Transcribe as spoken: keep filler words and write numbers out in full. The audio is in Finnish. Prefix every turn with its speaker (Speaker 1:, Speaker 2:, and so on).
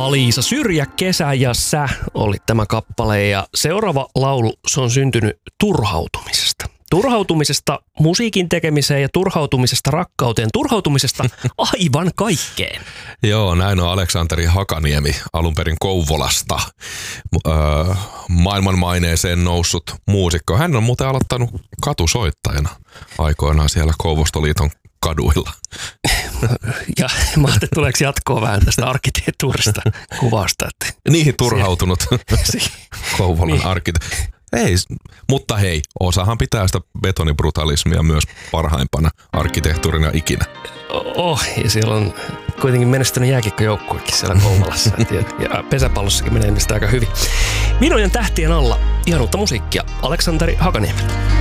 Speaker 1: Aliisa Syrjä, Kesä ja sä oli tämä kappale ja seuraava laulu, se on syntynyt turhautumisesta. Turhautumisesta musiikin tekemiseen ja turhautumisesta rakkauteen, turhautumisesta aivan kaikkeen.
Speaker 2: Joo, näin on Aleksanteri Hakaniemi alun perin Kouvolasta öö, maailman maineeseen noussut muusikko. Hän on muuten aloittanut katusoittajana aikoinaan siellä Kouvostoliiton kaduilla.
Speaker 1: Ja mä ajattelin, että tuleeko jatkoa vähän tästä arkkitehtuurista kuvasta. Että
Speaker 2: niihin turhautunut Kouvolan
Speaker 1: niin.
Speaker 2: arkkitehtuuri. Ei, mutta hei, osahan pitää sitä betonibrutalismia myös parhaimpana arkkitehtuurina ikinä.
Speaker 1: Oh, ja siellä on kuitenkin menestynyt jääkiekkojoukkuekin siellä Kouvolassa. Ja pesäpallossakin menee mistä aika hyvin. Vinojen tähtien alla ihan uutta musiikkia. Aleksanteri Hakaniemi.